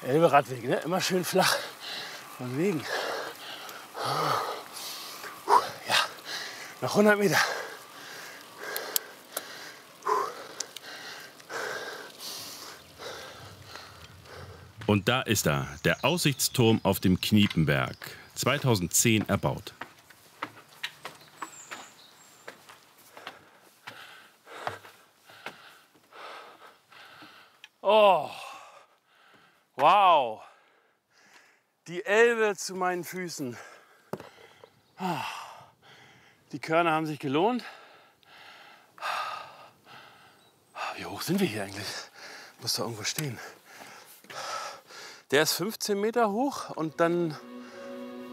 Elbe-Radweg, ne? Immer schön flach und Wegen. Ja, noch 100 Meter. Und da ist er, der Aussichtsturm auf dem Kniepenberg, 2010 erbaut. Oh, wow. Die Elbe zu meinen Füßen. Die Körner haben sich gelohnt. Wie hoch sind wir hier eigentlich? Muss da irgendwo stehen. Der ist 15 Meter hoch und dann